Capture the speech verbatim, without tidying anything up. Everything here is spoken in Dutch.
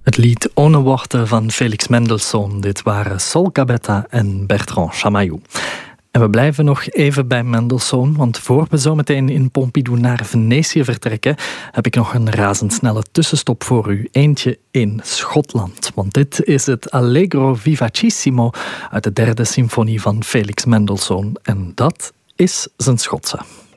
Het lied Ohne Worte van Felix Mendelssohn. Dit waren Sol Gabetta en Bertrand Chamayou. En we blijven nog even bij Mendelssohn, want voor we zo meteen in Pompidou naar Venetië vertrekken, heb ik nog een razendsnelle tussenstop voor u. Eentje in Schotland. Want dit is het Allegro Vivacissimo uit de derde symfonie van Felix Mendelssohn. En dat is zijn Schotse.